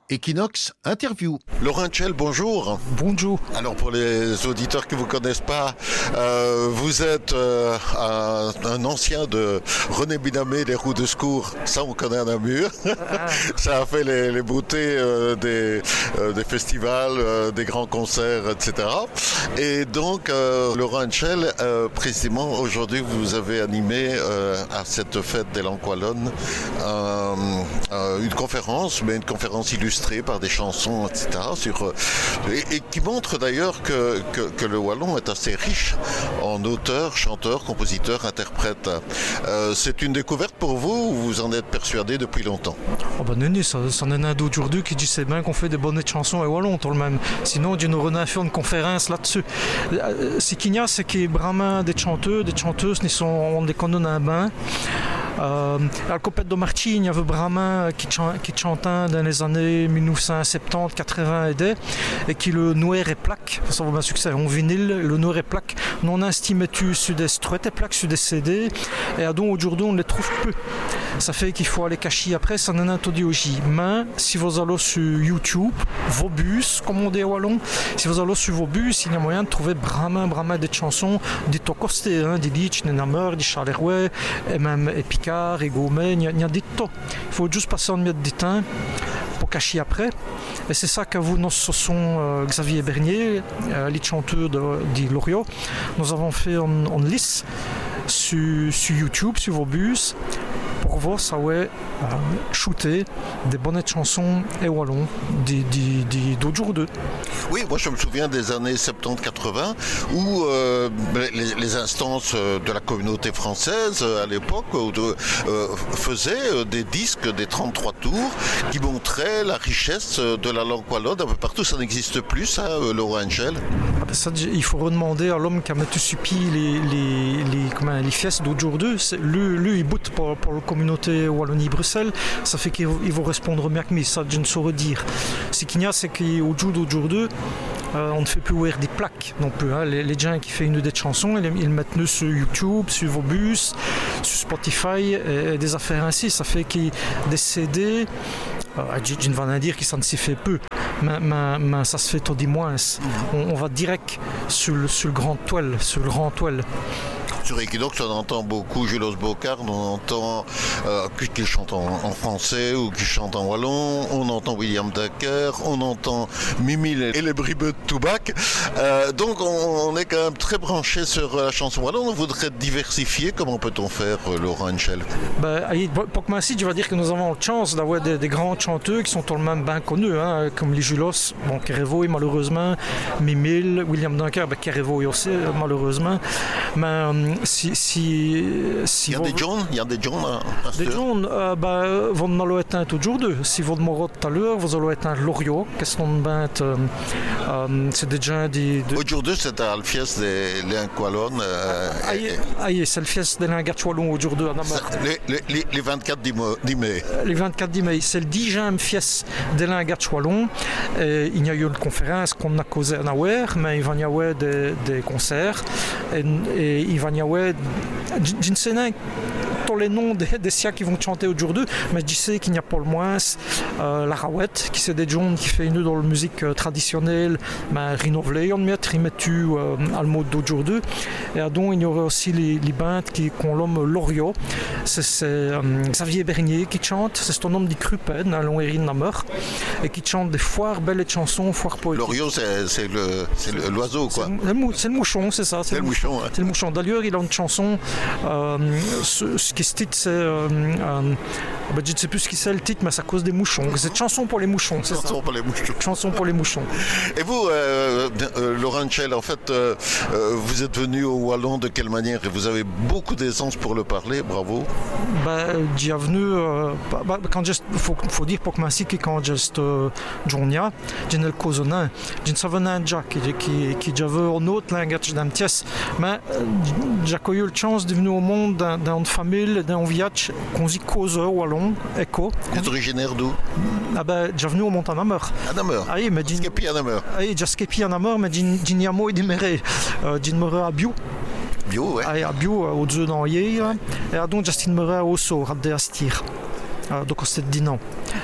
Equinox Interview. Laurent Tchel, bonjour. Bonjour. Alors pour les auditeurs qui ne vous connaissent pas, vous êtes un ancien de René Binamé, les roues de secours. Ça, on connaît à Namur. Ça a fait les beautés des festivals, des grands concerts, etc. Et donc, Laurent Tchel, précisément, aujourd'hui, vous avez animé à cette fête des Langues wallonnes une conférence, mais une conférence illustrée par des chansons, etc. Et qui montre d'ailleurs que le wallon est assez riche en auteurs, chanteurs, compositeurs, interprètes. C'est une découverte pour vous ou vous en êtes persuadé depuis longtemps? Oh ben non, ça en est un d'aujourd'hui qui dit c'est bien qu'on fait des bonnes chansons et wallon tout le même. Sinon, on aurait fait une conférence là-dessus. Ce qu'il y a, c'est qu'il y a vraiment des chanteurs, des chanteuses, on les connaît un bain. À la Copette de Marchi, il y avait Brahmin qui chantait dans les années 1970, 80 et qui le noir et plaque, ça va un succès en vinyle, le noir et plaque, non estimé sur des struettes et plaques, sur des CD, et donc aujourd'hui on ne les trouve plus. Ça fait qu'il faut aller cacher après, ça n'en est dit aussi. Mais si vous allez sur YouTube, vos bus, comme on dit à Wallon, si vous allez sur vos bus, il y a moyen de trouver Brahmin des chansons, des Tokosté, des Litch, des Namur, des Charleroi, et même Picard, et Gaumet, il y a des tas. Il faut juste passer en mettre des temps pour cacher après. Et c'est ça que nous sont Xavier Bernier, les chanteurs de Loriot. Nous avons fait en lice sur YouTube, sur vos bus, pour voir ça ouais shooter des bonnes chansons et wallons d'autres jours d'eux. Oui, moi je me souviens des années 70-80 où les instances de la communauté française à l'époque faisaient des disques, des 33 tours qui montraient la richesse de la langue wallonne un peu partout. Ça n'existe plus, ça, Laurent Tchel? Ça, il faut redemander à l'homme qui a mis subi les fiestes d'autres jours d'eux. Lui, il boute pour la communauté Wallonie-Bruxelles. Ça fait qu'il va répondre mieux que moi. Ça, je ne saurais dire. Ce qu'il y a, c'est qu'au jour d'autres jours d'eux, on ne fait plus ouvrir des plaques non plus. Hein. Les gens qui font une des chansons, ils mettent nous sur YouTube, sur vos bus, sur Spotify et des affaires ainsi. Ça fait qu'il y a des CD. Je ne vais pas dire que ça ne s'y fait peu, mais ça se fait tout du moins. On va direct sur le grand toile, Sur Equinox, on entend beaucoup Julos Bocard, on entend qui chante en français ou qui chante en wallon, on entend William Dacker, on entend Mimile et les bribeux de Toubac. Donc on est quand même très branché sur la chanson wallon. On voudrait diversifier. Comment peut-on faire, Laurent Tchel? Pour que je vais dire que nous avons la chance d'avoir des grands chanteurs qui sont tout le même bien connus, hein, comme les Julos, Kerevoy malheureusement, Mimile, William Dacker, Kerevoy aussi malheureusement. Mais il y a des John vous allez être tout jour deux. Si vous demandez tout à l'heure, vous allez être un Loriot, c'est des gens Aujourd'hui, c'est à la fieste des Langues wallonnes. C'est le fieste des Langues wallonnes aujourd'hui à Namur. Les 24 mai. Les 24 mai, c'est le 10e fieste des Langues wallonnes. Il y a eu une conférence qu'on a causée à Nawer, mais il va y avoir des concerts et il va y avoir je ne sais pas tous les noms des siens qui vont chanter aujourd'hui, mais je sais qu'il n'y a pas le moins la Rawette, qui c'est des gens qui fait une dans la musique traditionnelle, mais renouvelée, on met à le mode d'aujourd'hui. Et donc il y aura aussi les bandes qui ont l'homme Loriot, c'est Xavier Bernier qui chante, c'est son nom dit Crupen, à Longuerine Namur, et qui chante des foires belles chansons, foires poétiques. Loriot, c'est l'oiseau, quoi. C'est le mouchon, c'est ça. C'est le mouchon. Hein. C'est le mouchon. D'ailleurs, il a une chanson, ce qui se titre, c'est. Je ne sais plus ce qui c'est le titre, mais c'est à cause des mouchons. C'est chanson pour les mouchons, c'est ça. Chanson pour les mouchons. Et vous, Laurent Tchel, en fait, vous êtes venu au Wallon de quelle manière? Et vous avez beaucoup d'aisance pour le parler, bravo. J'y venu, quand faut dire pour que ma que quand j'étais Jonia, j'ai le cousin, j'ai savais un Jack qui j'avais un autre langage d'un pièce, mais j'ai eu la chance de venir au monde dans une famille, dans un village qu'on dit causeur wallon, écho. Vous êtes originaire d'où? J'ai venu au Mont à Namur. À Namur. Ah oui, mais Skepi à Namur. Ah oui, j'ai Skepi à Namur, mais j'ai Niamo et Diméré, j'ai à Bio. Bio, ouais. À Bio, au-dessus d'Anlier, et donc j'ai Diméré au Sor, à Déastir. Donc c'était dit non.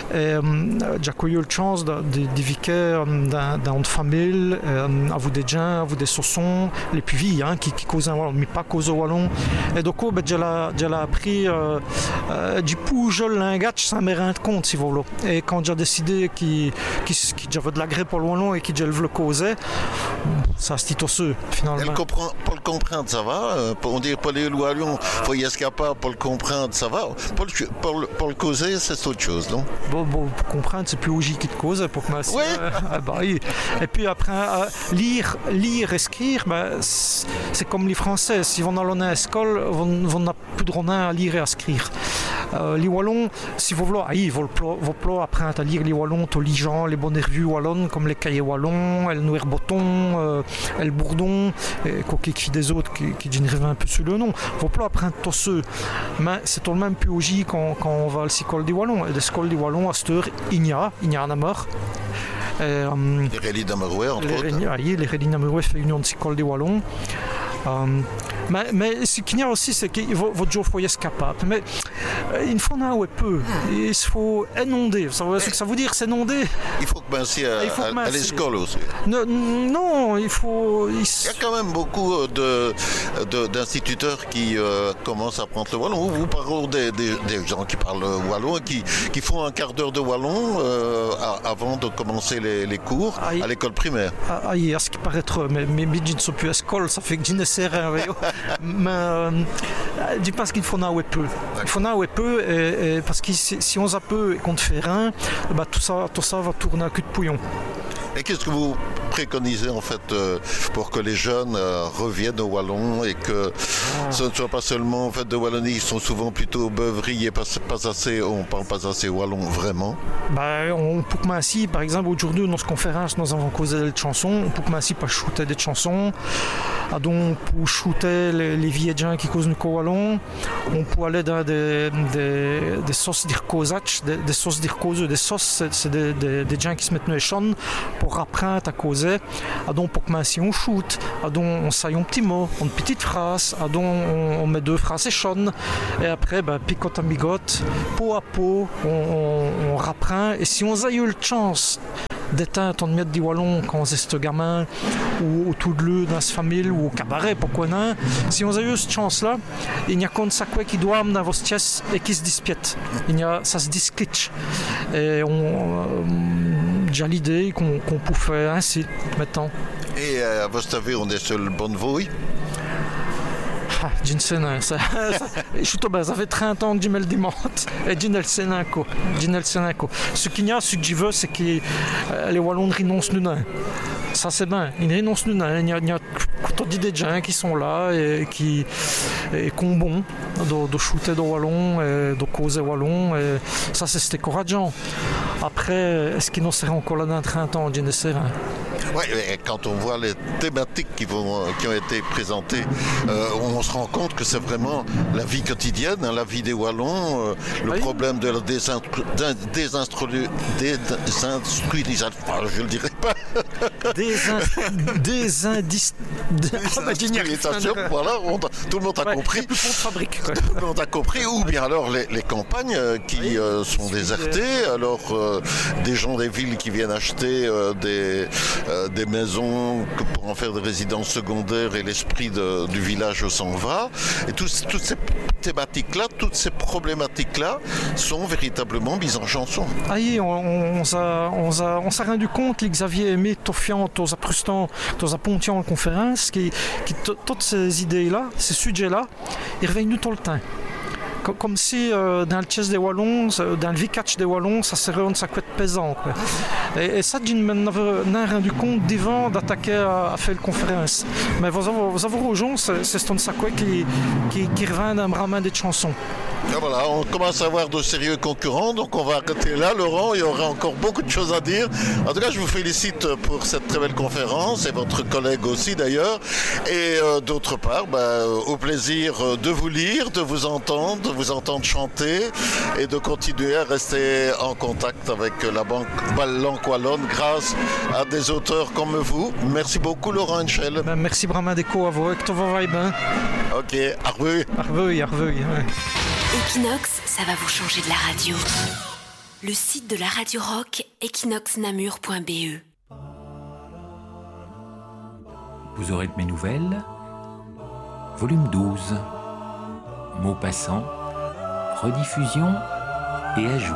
J'ai eu la chance de vivre dans une famille, avec des gens, avec des soissons, les plus vieux, qui causent un wallon, mais pas causent au wallon. Et donc, j'ai appris du coup, je l'engage sans me rendre compte, si vous voulez. Et quand j'ai décidé qu'il j'avais de l'agré pour le wallon et qu'il le causait, ça se titosseux, finalement. Pour le comprendre, ça va. On dit pour les wallons, il faut y escaper, pour le comprendre, ça va. Pour le causer, c'est autre chose, non? Bon, pour comprendre, c'est plus logique qu'il te cause, pour que oui. Et puis après, lire et écrire, c'est comme les Français. Si on allait à l'école, on n'a plus de droit à lire et à écrire. Les wallons, si vous voulez, vous apprendre à lire les wallons, les gens, les bonnes revues wallonnes, comme les cahiers wallons, le noir botton, le bourdon, et qui des autres qui génèrent un peu sur le nom. Vous pouvez apprendre tous ceux, mais c'est tout de même plus logique quand on va à l'école des wallons. Et l'école des wallons, à cette heure, il y a un amour. Les Rélis d'Amerouet, entre autres. Les Rélis d'Amerouet fait l'union de l'école des wallons. Mais ce qu'il y a aussi, c'est qu'il faut toujours être capable. Mais il faut en peu. Il faut inonder. Vous savez ce que ça veut dire, c'est inonder. Il faut commencer à l'école aussi. Non, il faut. Il y a quand même beaucoup d'instituteurs qui commencent à apprendre le wallon. Vous parlez des gens qui parlent wallon et qui font un quart d'heure de wallon avant de commencer les cours à l'école primaire. À ce qui paraît trop. Mais je ne suis plus à l'école, ça fait que je ne sais rien. Mais je pense qu'il faut en avoir peu. Il faut en avoir peu parce que si on a peu et qu'on ne fait rien, tout ça va tourner à cul de pouillon. Et qu'est-ce que vous préconisez en fait pour que les jeunes reviennent au wallon et que ce ne soit pas seulement en fait de Wallonie, ils sont souvent plutôt beuveries et on parle pas assez wallon vraiment. On peut commencer, par exemple aujourd'hui dans cette conférence nous avons causé des chansons, on peut commencer par shooter des chansons, donc pour shooter les vieux gens qui causent le wallon, on peut aller dans des sauces d'ircosach, des sauces d'ircoseux, des sauces c'est des gens qui se mettent dans les champs pour apprendre à causer, donc pour commencer on shoot, donc on saille un petit mot, une petite phrase, donc on met deux phrases et chonne, et après picote à bigote, peau à peau, on rapprend, et si on a eu la chance d'être un maître du wallon quand on est ce gamin ou autour de lui dans sa famille ou au cabaret pourquoi non, si on a eu cette chance là il n'y a qu'un sac qui doit dans votre pièce et qui se dispiète, ça se discliche et j'ai l'idée qu'on peut faire ainsi maintenant. Et à votre avis on est sur le bon voie? Je ne sais pas. Ça fait 30 ans que je me le demande. Et je ne sais pas. Ce qu'il y a, ce que je veux, c'est que les Wallons renoncent nous. Ça c'est bien. Ils renoncent nous. Il y a des gens qui sont là et qui ont bon de shooter de Wallon et de causer Wallon. Et ça c'est encourageant. Après, est-ce qu'ils n'en seraient encore là dans 30 ans? Je ne sais pas. Oui, quand on voit les thématiques qui ont été présentées, on se rend compte que c'est vraiment la vie quotidienne, la vie des Wallons, le problème de la désinstruisation, je ne le dirai pas. Voilà, tout le monde a compris. Tout le monde a compris, ou bien alors les campagnes qui sont désertées, alors des gens des villes qui viennent acheter des maisons pour en faire des résidences secondaires et l'esprit du village s'en va. Et toutes ces thématiques-là, toutes ces problématiques-là sont véritablement mises en chanson. On s'est rendu compte que Xavier aimait Tofiant, aux Aprustan, aux Pontian en conférence, qui toutes ces idées-là, ces sujets-là, ils reviennent tout le temps. Comme si dans le chess des Wallons, dans le vicatch des Wallons, ça serait une saquette pesant. Et ça, je m'en ai rendu compte d'avant d'attaquer à faire la conférence. Mais vous avez aux gens, c'est une saquette qui revient d'un bras des chansons. Et voilà, on commence à avoir de sérieux concurrents, donc on va arrêter là. Laurent, il y aura encore beaucoup de choses à dire. En tout cas, je vous félicite pour cette très belle conférence, et votre collègue aussi d'ailleurs. Et d'autre part, au plaisir de vous lire, de vous entendre chanter et de continuer à rester en contact avec la langue wallonne grâce à des auteurs comme vous. Merci beaucoup Laurent Henschel. Merci vraiment Déco à vous, que tout va bien. Ok, arveux. Arveux. Equinox, ça va vous changer de la radio. Le site de la Radio Rock, equinoxnamur.be. Vous aurez de mes nouvelles. Volume 12. Mots passants, rediffusion et ajout.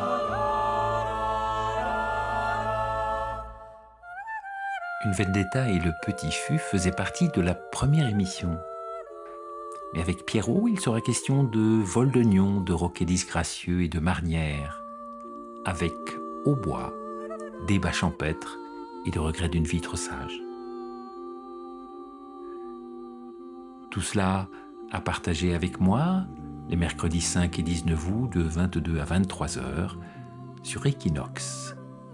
Une vendetta et le petit fût faisaient partie de la première émission. Mais avec Pierrot, il sera question de vol d'oignons, de roquets disgracieux et de marnières, avec au bois, débats champêtres et le regret d'une vie trop sage. Tout cela à partager avec moi les mercredis 5 et 19 août de 22 à 23 heures sur Equinox,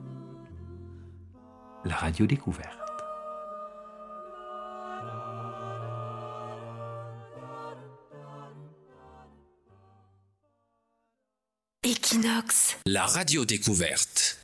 la radio découverte. Equinox, la radio découverte.